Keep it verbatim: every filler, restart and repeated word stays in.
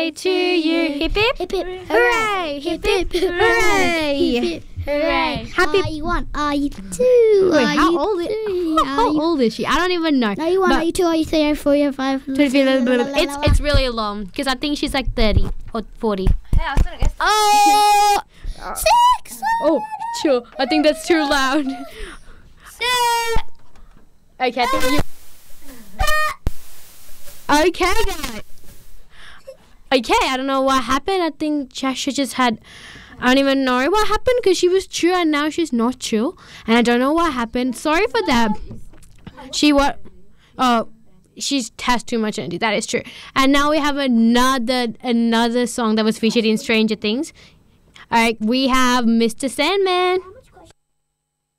birthday to you. Hip hip, Hip hip hooray! Hip hip, hooray! Hooray! Happy. Are you one? Are you two? Wait, Are how you old is three? how Are you- old is she? I don't even know. Are you one? But- Are you two? Are you three? Are you four? Are you five? It's it's really long because I think she's like thirty or forty. Yeah, I was gonna guess. Oh, Six. oh, sure. I think that's too loud. Okay, I think you. Okay, guys. Okay, I don't know what happened. I think Chasha just had. I don't even know what happened because she was chill and now she's not chill, and I don't know what happened. Sorry for that. She what? Oh, she has too much energy. That is true. And now we have another another song that was featured in Stranger Things. All right, we have Mister Sandman.